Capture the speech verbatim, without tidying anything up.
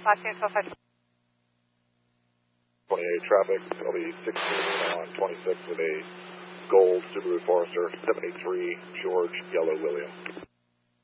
twenty-eight traffic, L B sixteen on twenty-six with a gold Subaru Forester, seventy-three George Yellow William.